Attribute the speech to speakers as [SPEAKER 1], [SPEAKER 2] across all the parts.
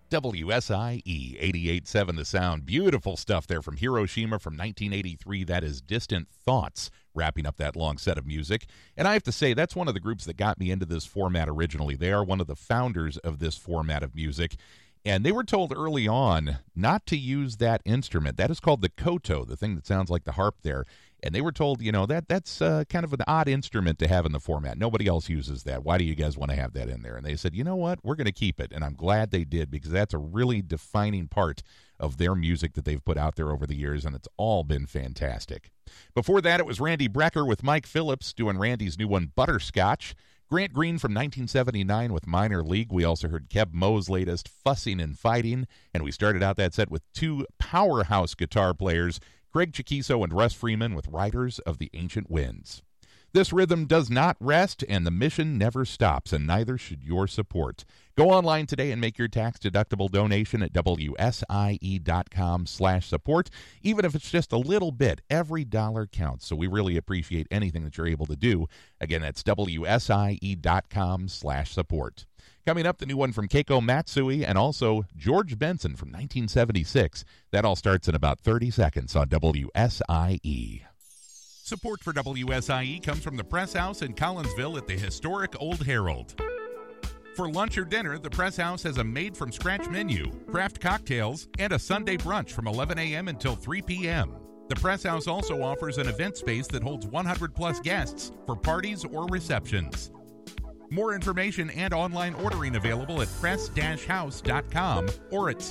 [SPEAKER 1] WSIE 88.7 The Sound. Beautiful stuff there from Hiroshima from 1983. That is Distant Thoughts, wrapping up that long set of music. And I have to say, that's one of the groups that got me into this format originally. They are one of the founders of this format of music. And they were told early on not to use that instrument. That is called the koto, the thing that sounds like the harp there. And they were told, that's kind of an odd instrument to have in the format. Nobody else uses that. Why do you guys want to have that in there? And they said, you know what? We're going to keep it. And I'm glad they did, because that's a really defining part of their music that they've put out there over the years, and it's all been fantastic. Before that, it was Randy Brecker with Mike Phillips doing Randy's new one, Butterscotch. Grant Green from 1979 with Minor League. We also heard Keb Mo's latest, Fussing and Fighting. And we started out that set with two powerhouse guitar players, Craig Chiquiso and Russ Freeman with Riders of the Ancient Winds. This rhythm does not rest, and the mission never stops, and neither should your support. Go online today and make your tax-deductible donation at WSIE.com/support. Even if it's just a little bit, every dollar counts, so we really appreciate anything that you're able to do. Again, that's WSIE.com/support. Coming up, the new one from Keiko Matsui and also George Benson from 1976. That all starts in about 30 seconds on WSIE. Support for WSIE comes from the Press House in Collinsville at the historic Old Herald. For lunch or dinner, the Press House has a made-from-scratch menu, craft cocktails, and a Sunday brunch from 11 a.m. until 3 p.m. The Press House also offers an event space that holds 100-plus guests for parties or receptions. More information and online ordering available at press-house.com or at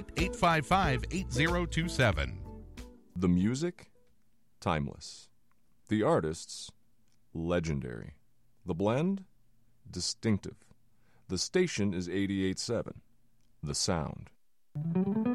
[SPEAKER 1] 618-855-8027.
[SPEAKER 2] The music, timeless. The artists, legendary. The blend, distinctive. The station is 88.7. The Sound.